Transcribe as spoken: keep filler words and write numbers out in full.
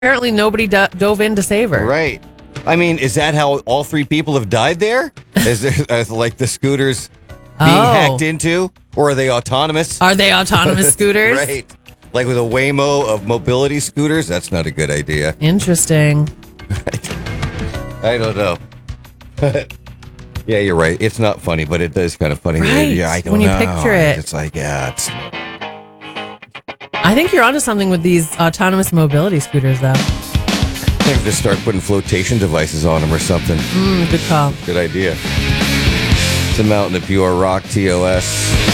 apparently nobody do- dove in to save her. Right. I mean, is that how all three people have died there? Is there uh, like the scooters being Oh. hacked into? Or are they autonomous? Are they autonomous scooters? Right. Like with a Waymo of mobility scooters? That's not a good idea. Interesting. I don't know. Yeah, you're right. It's not funny, but it is kind of funny. Right. Yeah, I don't When you know. picture it. It's like, yeah, it's... I think you're onto something with these autonomous mobility scooters, though. I think just start putting flotation devices on them or something. Mm, good call. Good idea. It's a Mountain of Pure Rock, T O S.